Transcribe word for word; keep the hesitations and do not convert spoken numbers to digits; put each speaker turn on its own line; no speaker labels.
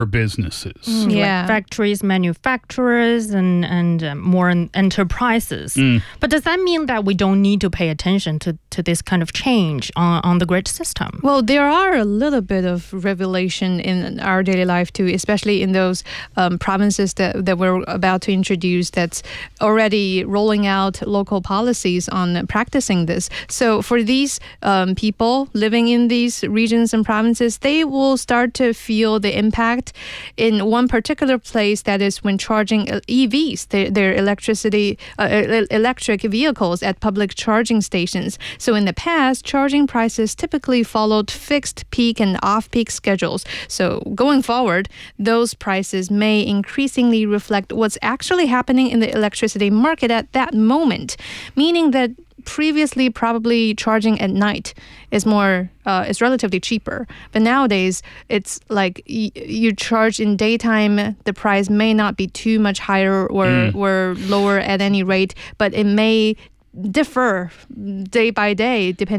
for businesses.
Mm,
Yeah.
Like factories, manufacturers, and, and um, more enterprises.
Mm.
But does that mean that we don't need to pay attention to, to this kind of change on, on the grid system?
Well, there are a little bit of revelation in our daily life too, especially in those um, provinces that, that we're about to introduce that's already rolling out local policies on practicing this. So for these um, people living in these regions and provinces, they will start to feel the impact in one particular place, that is when charging E Vs, their, their electricity, uh, electric vehicles at public charging stations. So in the past, charging prices typically followed fixed peak and off-peak schedules. So going forward, those prices may increasingly reflect what's actually happening in the electricity market at that moment, meaning that previously probably charging at night is more uh, is relatively cheaper, but nowadays it's like y- you charge in daytime, the price may not be too much higher or,
Mm.
or lower at any rate, but it may differ day by day depending